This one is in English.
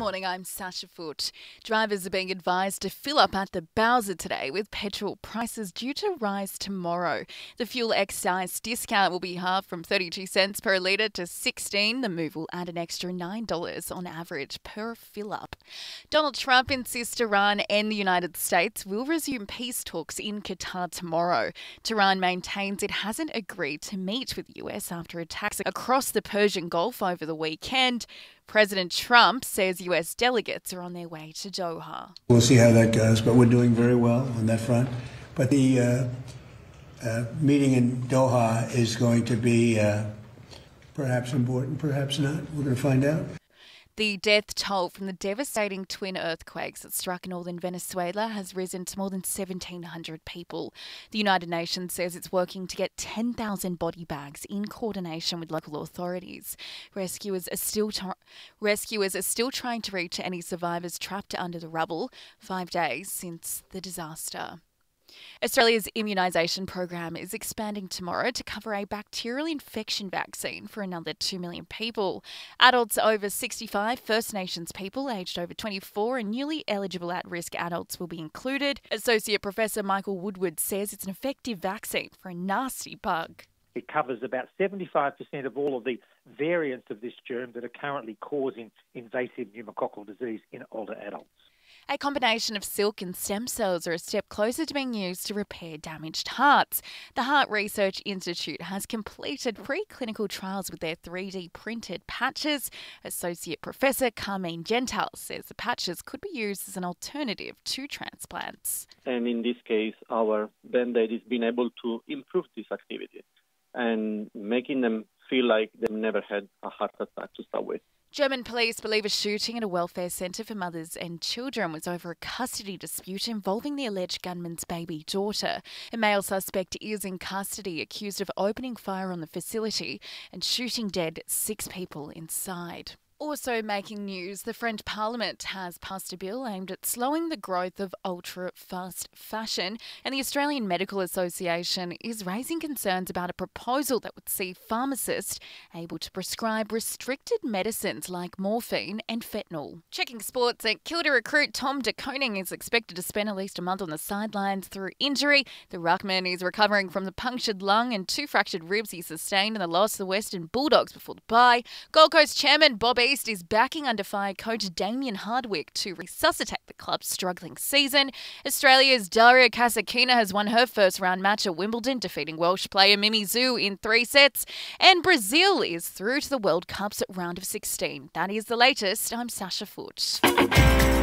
morning, I'm Sasha Foote. Drivers are being advised to fill up at the Bowser today with petrol prices due to rise tomorrow. The fuel excise discount will be halved from 32 cents per litre to 16. The move will add an extra $9 on average per fill-up. Donald Trump insists Iran and the United States will resume peace talks in Qatar tomorrow. Tehran maintains it hasn't agreed to meet with the US after attacks across the Persian Gulf over the weekend. President Trump says US delegates are on their way to Doha. We'll see how that goes, but we're doing very well on that front. But the meeting in Doha is going to be perhaps important, perhaps not. We're going to find out. The death toll from the devastating twin earthquakes that struck northern Venezuela has risen to more than 1,700 people. The United Nations says it's working to get 10,000 body bags in coordination with local authorities. Rescuers are still trying to reach any survivors trapped under the rubble 5 days since the disaster. Australia's immunisation program is expanding tomorrow to cover a bacterial infection vaccine for another 2 million people. Adults over 65, First Nations people aged over 24 and newly eligible at-risk adults will be included. Associate Professor Michael Woodward says it's an effective vaccine for a nasty bug. It covers about 75% of all of the variants of this germ that are currently causing invasive pneumococcal disease in older adults. A combination of silk and stem cells are a step closer to being used to repair damaged hearts. The Heart Research Institute has completed preclinical trials with their 3D printed patches. Associate Professor Carmine Gental says the patches could be used as an alternative to transplants. And in this case, our Band-Aid is being able to improve this activity and making them feel like they've never had a heart attack to start with. German police believe a shooting at a welfare centre for mothers and children was over a custody dispute involving the alleged gunman's baby daughter. A male suspect is in custody, accused of opening fire on the facility and shooting dead 6 people inside. Also making news, the French Parliament has passed a bill aimed at slowing the growth of ultra-fast fashion, and the Australian Medical Association is raising concerns about a proposal that would see pharmacists able to prescribe restricted medicines like morphine and fentanyl. Checking sports, Kilda recruit Tom De Koning is expected to spend at least a month on the sidelines through injury. The ruckman is recovering from the punctured lung and 2 fractured ribs he sustained in the loss of the Western Bulldogs before the bye. Gold Coast chairman Bob East is backing under fire coach Damien Hardwick to resuscitate the club's struggling season. Australia's Daria Kasatkina has won her first round match at Wimbledon, defeating Welsh player Mimi Zhu in 3 sets. And Brazil is through to the World Cup's round of 16. That is the latest. I'm Sasha Foote.